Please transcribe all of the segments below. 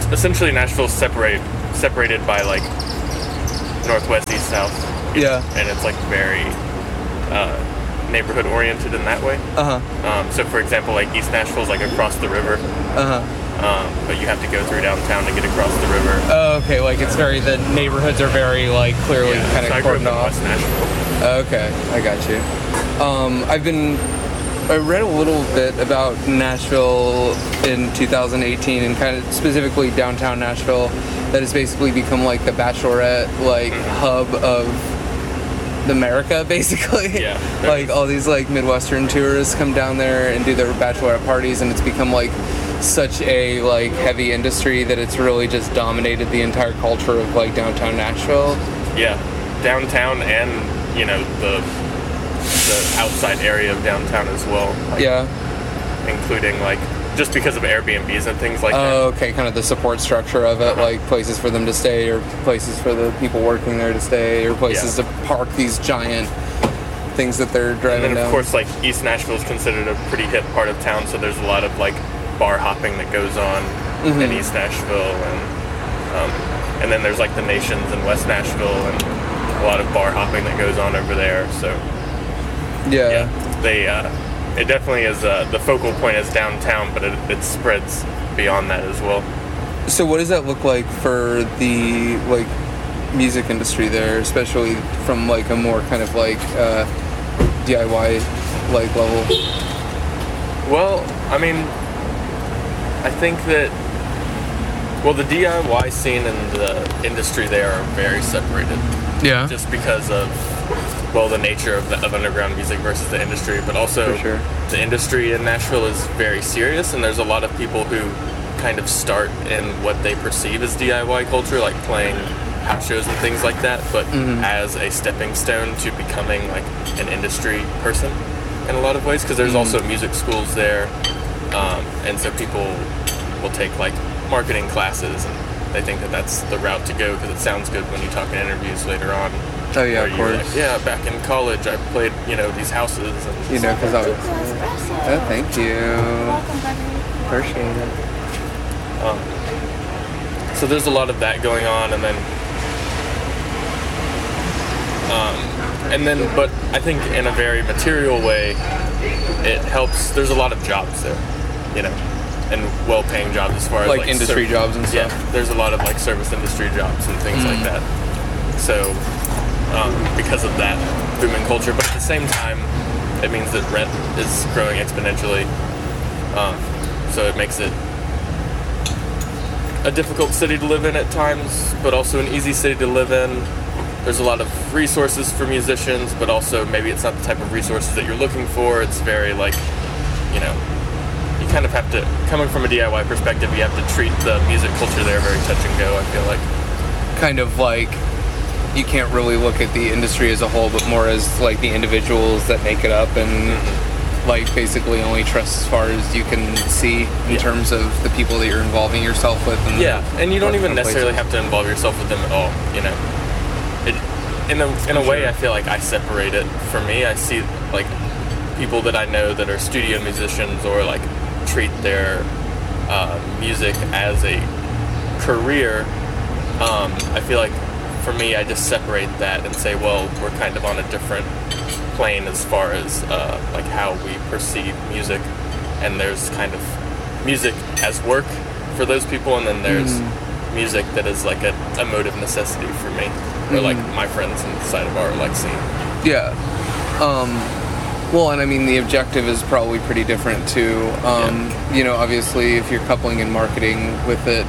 essentially Nashville's separated by like northwest, east, south. Yeah. And it's like very neighborhood oriented in that way. So for example, like East Nashville's like across the river. But you have to go through downtown to get across the river. Oh, okay. Like it's very, the neighborhoods are very like clearly kind of cordoned off. West Nashville. Okay, I got you. I read a little bit about Nashville in 2018 and kind of specifically downtown Nashville, that has basically become like the bachelorette like hub of America, basically. Yeah. Like all these like Midwestern tourists come down there and do their bachelorette parties, and it's become like such a like heavy industry that it's really just dominated the entire culture of like downtown Nashville. Yeah, downtown and the outside area of downtown as well. Like, including like just because of Airbnbs and things like that. Oh, okay, kind of the support structure of it, like places for them to stay, or places for the people working there to stay, or places to park these giant things that they're driving down. And then, of down. course, like East Nashville is considered a pretty hip part of town, so there's a lot of like bar hopping that goes on in East Nashville, and then there's like the Nations in West Nashville, and a lot of bar hopping that goes on over there. So it definitely is, the focal point is downtown, but it spreads beyond that as well. So what does that look like for the like music industry there, especially from like a more kind of like DIY like level? Well, I mean, I think that the DIY scene and the industry there are very separated. Yeah. Just because of the nature of underground music versus the industry, but also the industry in Nashville is very serious, and there's a lot of people who kind of start in what they perceive as DIY culture, like playing house shows and things like that, but as a stepping stone to becoming like an industry person in a lot of ways, because there's also music schools there, and so people will take like marketing classes, and they think that that's the route to go because it sounds good when you talk in interviews later on. Oh yeah, of course. Like, back in college I played, these houses. And because I was... Oh, thank you. Appreciate it. So there's a lot of that going on, but I think in a very material way, it helps. There's a lot of jobs there, and well-paying jobs as far as like industry jobs and stuff. Yeah, there's a lot of like service industry jobs and things like that. So because of that booming culture, but at the same time, it means that rent is growing exponentially. So it makes it a difficult city to live in at times, but also an easy city to live in. There's a lot of resources for musicians, but also maybe it's not the type of resources that you're looking for. It's very like, you kind of have to, coming from a DIY perspective, you have to treat the music culture there very touch and go, I feel like. Kind of like, you can't really look at the industry as a whole, but more as like the individuals that make it up, and like basically only trust as far as you can see in terms of the people that you're involving yourself with. And and you don't even necessarily have to involve yourself with them at all, In a way, I feel like I separate it. For me, I see like people that I know that are studio musicians or like treat their music as a career. I feel like for me, I just separate that and say, well, we're kind of on a different plane as far as like how we perceive music, and there's kind of music as work for those people, and then there's music that is like a emotive necessity for me, or like my friends inside of our like scene. Yeah. Well, and I mean, the objective is probably pretty different too. Obviously, if you're coupling in marketing with it,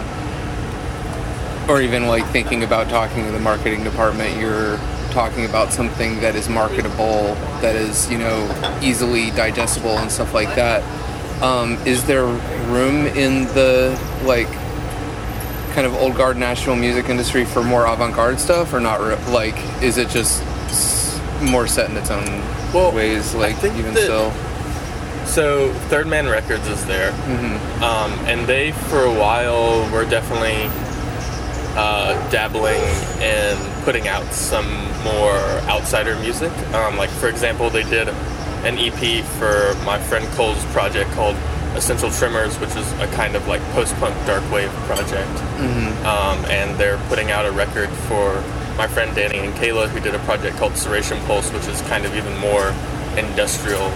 or even like thinking about talking to the marketing department, you're talking about something that is marketable, that is, easily digestible and stuff like that. Is there room in the like kind of old guard Nashville music industry for more avant-garde stuff, or not? Like, is it just more set in its own ways? Like, even still. So Third Man Records is there, and they for a while were definitely dabbling in putting out some more outsider music. Like, for example, they did an EP for my friend Cole's project called Essential Tremors, which is a kind of like post-punk dark wave project. And they're putting out a record for my friend Danny and Kayla, who did a project called Serration Pulse, which is kind of even more industrial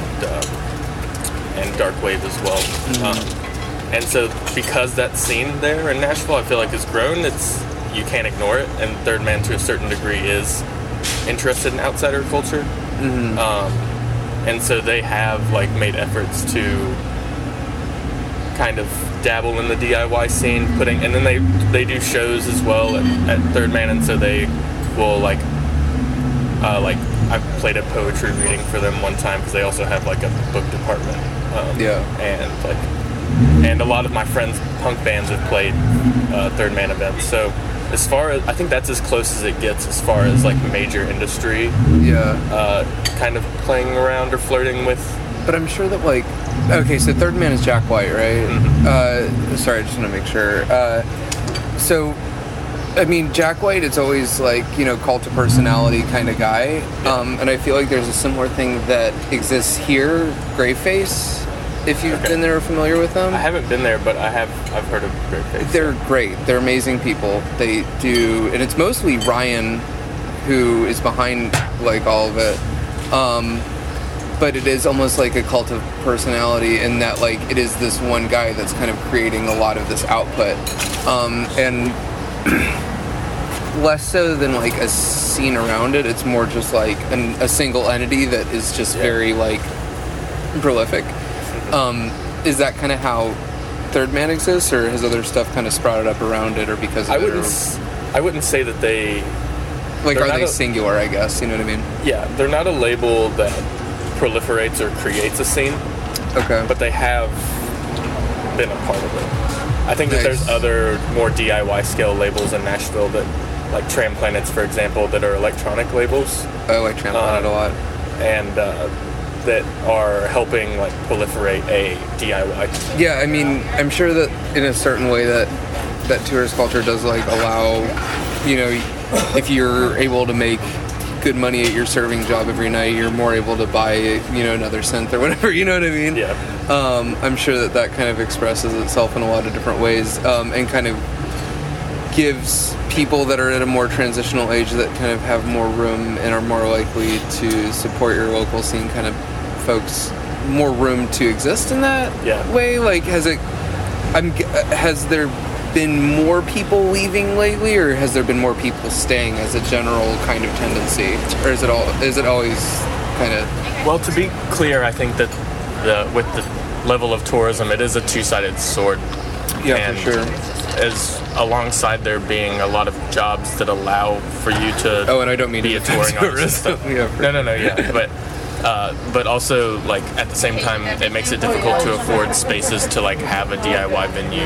and dark wave as well. And so because that scene there in Nashville, I feel like has grown, you can't ignore it. And Third Man, to a certain degree, is interested in outsider culture. And so they have like made efforts to kind of dabble in the DIY scene, and then they do shows as well at Third Man, and so they will like I played a poetry reading for them one time because they also have like a book department. And a lot of my friends' punk bands have played Third Man events. So as far as, I think that's as close as it gets as far as like major industry. Kind of playing around or flirting with. But I'm sure that like, okay, so Third Man is Jack White, right? Sorry, I just want to make sure. So, I mean, Jack White is always like, you know, cult of personality kind of guy. And I feel like there's a similar thing that exists here, Greyface. If you've been there or familiar with them. I haven't been there, but I've heard of Greyface. They're great. They're amazing people. They do, and it's mostly Ryan who is behind like all of it. But it is almost like a cult of personality in that like it is this one guy that's kind of creating a lot of this output. And less so than like a scene around it. It's more just like a single entity that is just very like prolific. Is that kind of how Third Man exists, or has other stuff kind of sprouted up around it, or because of I wouldn't say that they... Like, are they singular, I guess, you know what I mean? Yeah, they're not a label that proliferates or creates a scene. Okay. But they have been a part of it. I think that there's other more DIY scale labels in Nashville that, like Tram Planets, for example, that are electronic labels. I like Tram Planet a lot. And, that are helping like proliferate a DIY. Yeah, I mean, I'm sure that in a certain way that tourist culture does like allow, you know, if you're able to make good money at your serving job every night, you're more able to buy, you know, another synth or whatever, you know what I mean? Yeah. I'm sure that kind of expresses itself in a lot of different ways, and kind of gives people that are at a more transitional age that kind of have more room and are more likely to support your local scene kind of folks more room to exist in that way. Like, has there been more people leaving lately, or has there been more people staying as a general kind of tendency, or is it always kind of... Well, to be clear, I think that with the level of tourism, it is a two-sided sword. Yeah, and for sure. As alongside there being a lot of jobs that allow for you to and I don't mean be a touring artist. But also, like, at the same time, it makes it difficult to afford spaces to like have a DIY venue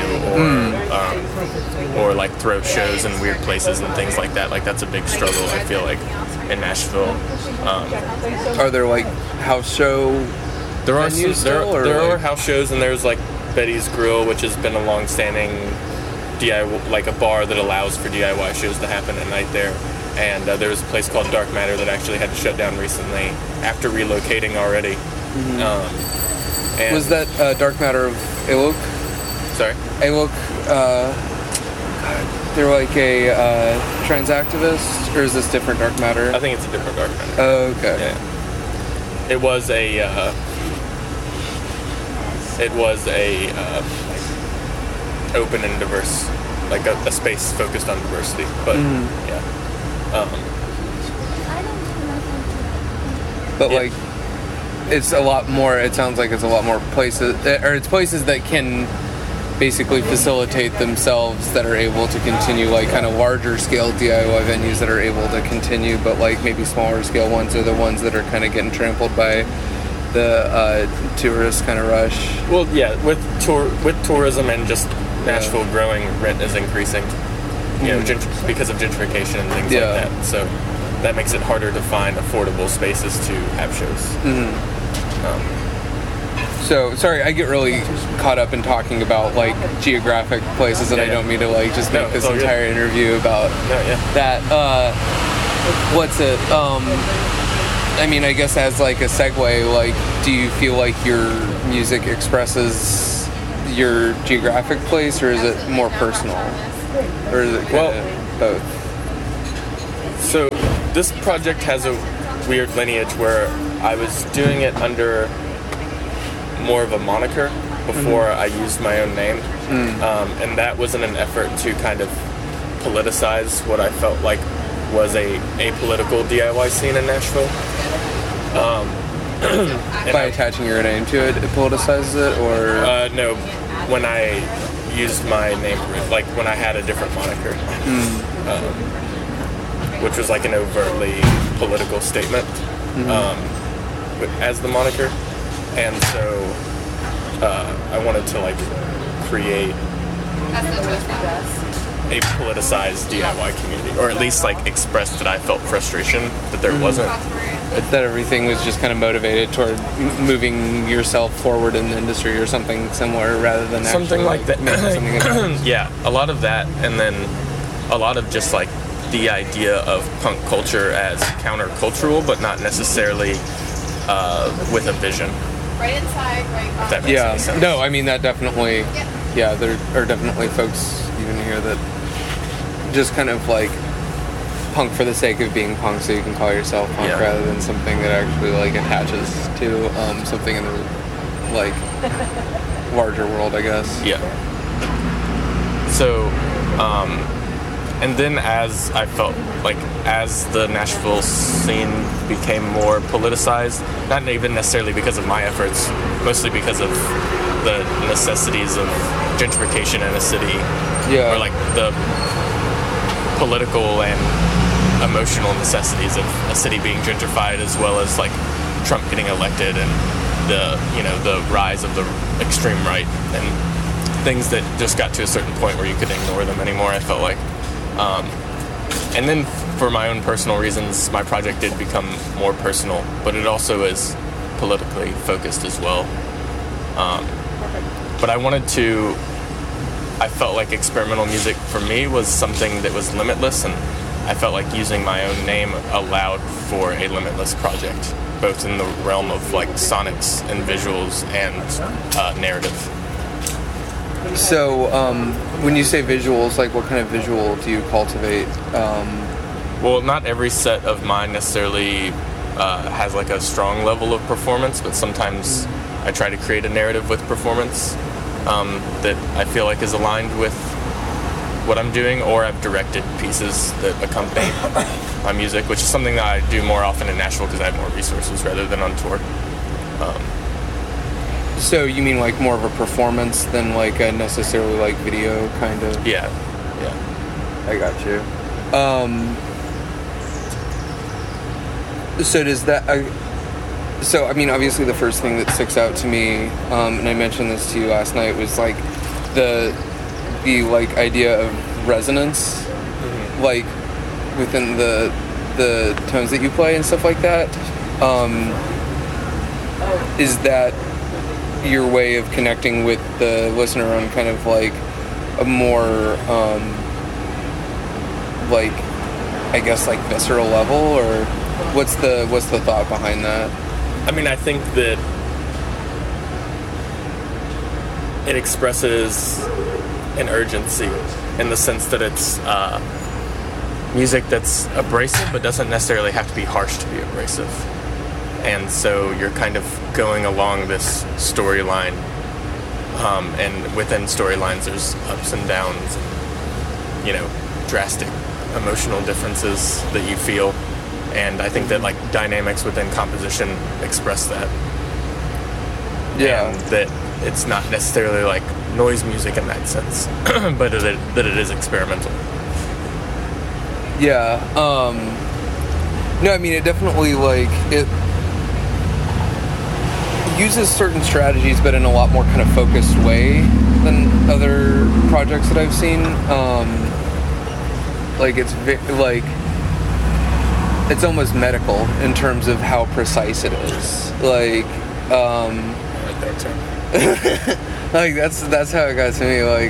or like throw shows in weird places and things like that. Like, that's a big struggle, I feel like, in Nashville. Are there like house show venues there are house shows, and there's like Betty's Grill, which has been a long-standing DIY, like a bar that allows for DIY shows to happen at night there. And there was a place called Dark Matter that actually had to shut down recently after relocating already. And was that Dark Matter of Alok? Sorry? Alok, they're like a trans activist, or is this different Dark Matter? I think it's a different Dark Matter. Oh, okay. Yeah. It was a open and diverse, like a space focused on diversity. But like, it's a lot more. It sounds like it's a lot more places, or it's places that can basically facilitate themselves, that are able to continue, like kind of larger scale DIY venues that are able to continue, but like maybe smaller scale ones are the ones that are kind of getting trampled by the tourist kind of rush. Well, yeah, with tourism and just Nashville growing, rent is increasing, you know, because of gentrification and things like that. So that makes it harder to find affordable spaces to have shows. So, sorry, I get really caught up in talking about like geographic places, and I don't mean to like just make this entire interview about that. What's it? I mean, I guess as like a segue, like, do you feel like your music expresses your geographic place, or is it more personal, or is it kind of both? So this project has a weird lineage where I was doing it under more of a moniker before I used my own name, and that was in an effort to kind of politicize what I felt like was a apolitical DIY scene in Nashville. By attaching your name to it, it politicizes it, or? No, when I used my name, like when I had a different moniker, which was like an overtly political statement as the moniker, and so I wanted to like create a politicized DIY community, or at least like express that I felt frustration that there wasn't. That everything was just kind of motivated toward moving yourself forward in the industry or something similar, rather than something like that. Something yeah, a lot of that, and then a lot of just like the idea of punk culture as countercultural, but not necessarily with a vision. Right inside, right. If that makes any sense. No, I mean that definitely. Yeah, there are definitely folks even here that just kind of like punk for the sake of being punk, so you can call yourself punk rather than something that actually like attaches to something in the like larger world, I guess. Yeah. So, and then as I felt like as the Nashville scene became more politicized, not even necessarily because of my efforts, mostly because of the necessities of gentrification in a city, or like the political and emotional necessities of a city being gentrified, as well as like Trump getting elected and the rise of the extreme right and things that just got to a certain point where you couldn't ignore them anymore, I felt like. And then for my own personal reasons, my project did become more personal, but it also is politically focused as well. But I felt like experimental music for me was something that was limitless, and I felt like using my own name allowed for a limitless project, both in the realm of like sonics and visuals and narrative. So, when you say visuals, like what kind of visual do you cultivate? Well, not every set of mine necessarily has like a strong level of performance, but sometimes I try to create a narrative with performance that I feel like is aligned with what I'm doing, or I've directed pieces that accompany my music, which is something that I do more often in Nashville because I have more resources rather than on tour. So you mean like more of a performance than like a necessarily like video kind of? Yeah. I got you. So does that... So, I mean, obviously the first thing that sticks out to me, and I mentioned this to you last night, was like the like idea of resonance, like within the tones that you play and stuff like that. Is that your way of connecting with the listener on kind of like a more, like, I guess like visceral level, or what's the thought behind that? I mean, I think that it expresses an urgency in the sense that it's music that's abrasive, but doesn't necessarily have to be harsh to be abrasive. And so you're kind of going along this storyline, and within storylines there's ups and downs, and, drastic emotional differences that you feel. And I think that like dynamics within composition express that. Yeah. And that it's not necessarily like noise music in that sense, but that it is experimental. Yeah. No, I mean, it definitely like it uses certain strategies, but in a lot more kind of focused way than other projects that I've seen. Like it's almost medical in terms of how precise it is. Like, I like that term. like that's how it got to me. Like,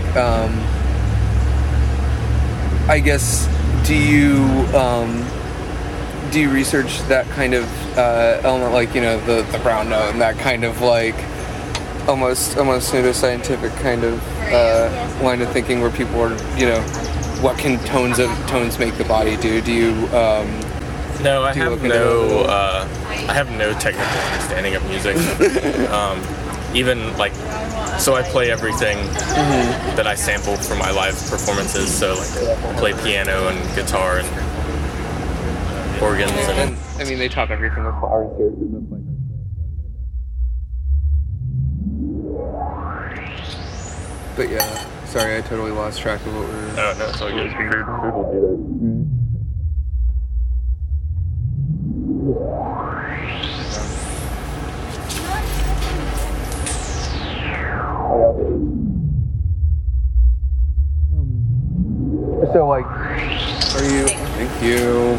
I guess, do you do you research that kind of element, like, you know, the brown note and that kind of like almost pseudoscientific kind of line of thinking where people are, you know, what can tones make the body do? Do you No, I have no technical understanding of music. Even like, so I play everything that I sample for my live performances. So like, I play piano and guitar and organs and I mean, they top everything with flowers here. But yeah, sorry, I totally lost track of what we were. Oh no, it's all good. So like, are you? Thank you.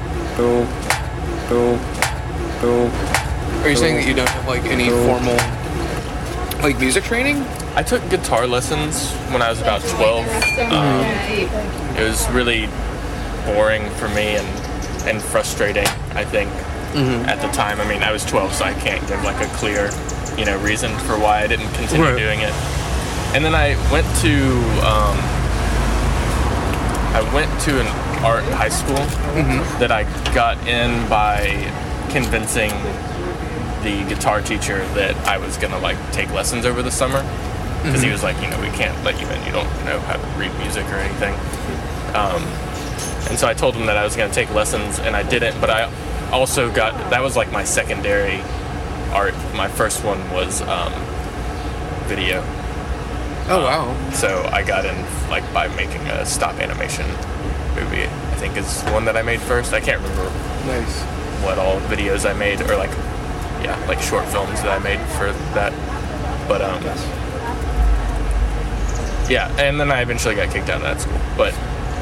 Are you saying that you don't have like any formal like music training? I took guitar lessons when I was about 12. It was really boring for me and frustrating, I think, at the time. I mean, I was 12, so I can't give like a clear, you know, reason for why I didn't continue doing it. And then I went to an art high school that I got in by convincing the guitar teacher that I was gonna like take lessons over the summer, because he was like, you know, we can't let you in, you don't know how to read music or anything. And so I told him that I was gonna take lessons, and I didn't, but I also that was like my secondary art. My first one was video. Oh wow. So I got in like by making a stop animation movie, I think is the one that I made first. I can't remember Nice. what all videos I made, or like short films that I made for that. But and then I eventually got kicked out of that school. But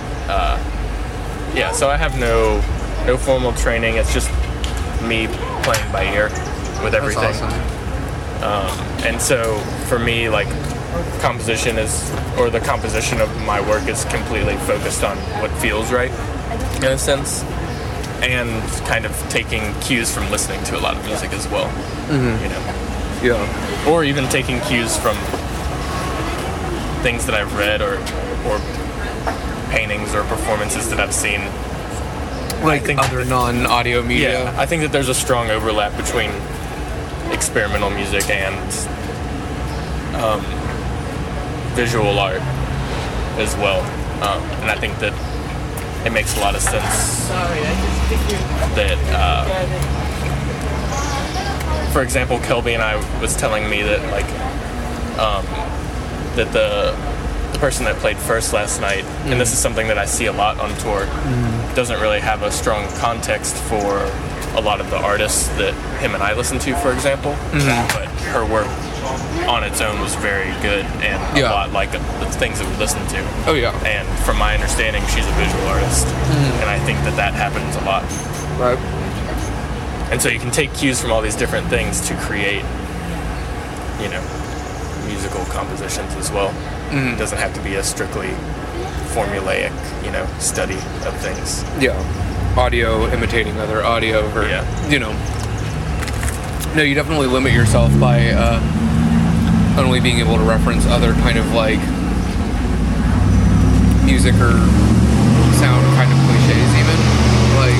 so I have no formal training. It's just me playing by ear with everything. That's awesome. And so for me, like, the composition of my work is completely focused on what feels right, in a sense, and kind of taking cues from listening to a lot of music as well. You know, or even taking cues from things that I've read or paintings or performances that I've seen. Like other non-audio media. Yeah, I think that there's a strong overlap between experimental music and visual art as well, and I think that it makes a lot of sense that, for example, Kelby and I was telling me that like that the person that played first last night, and this is something that I see a lot on tour, doesn't really have a strong context for a lot of the artists that him and I listen to, for example. But her work on its own was very good and a lot like the things that we listen to. Oh yeah. And from my understanding, she's a visual artist, and I think that happens a lot. Right. And so you can take cues from all these different things to create, you know, musical compositions as well. It doesn't have to be a strictly formulaic, you know, study of things. Yeah. Audio imitating other audio, or you know. No, you definitely limit yourself by only being able to reference other kind of like music or sound kind of cliches, even like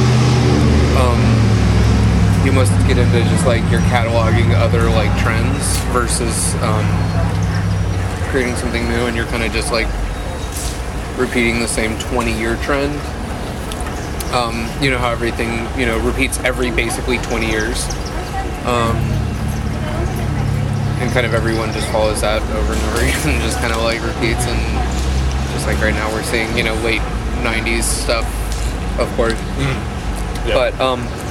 you must get into just like you're cataloging other like trends versus creating something new, and you're kind of just like repeating the same 20-year trend. You know how everything, you know, repeats every basically 20 years. And kind of everyone just follows that over and over again and just kind of like repeats, and just like right now we're seeing, you know, late 90s stuff, of course. But